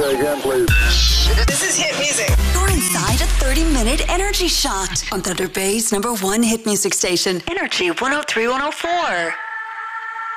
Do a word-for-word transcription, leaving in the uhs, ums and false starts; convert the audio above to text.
Say again, please. This is hit music. You're inside a thirty-minute energy shot on Thunder Bay's number one hit music station, Energy one oh three point one oh four.